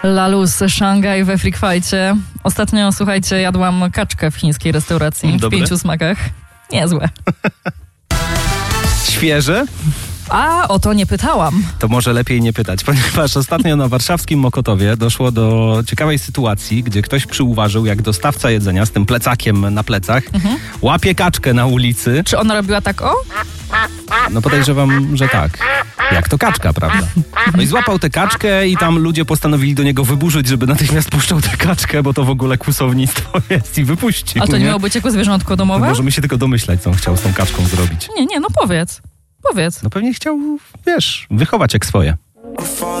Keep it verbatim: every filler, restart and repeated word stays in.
Lalus, Szangaj we Freak Fightcie. Ostatnio, słuchajcie, jadłam kaczkę w chińskiej restauracji Dobre? w pięciu smakach. Niezłe. Świeże? A o to nie pytałam. To może lepiej nie pytać, ponieważ ostatnio na warszawskim Mokotowie doszło do ciekawej sytuacji, gdzie ktoś przyuważył, jak dostawca jedzenia z tym plecakiem na plecach mhm. łapie kaczkę na ulicy. Czy ona robiła tak o? No podejrzewam, że tak. Jak to kaczka, prawda? No i złapał tę kaczkę i tam ludzie postanowili do niego wyburzyć, żeby natychmiast puszczał tę kaczkę, bo to w ogóle kłusownictwo jest i wypuścił. A to nie miało być jako zwierzątko domowe? No możemy się tylko domyślać, co on chciał z tą kaczką zrobić. Nie, nie, no powiedz. Powiedz. No pewnie chciał, wiesz, wychować jak swoje.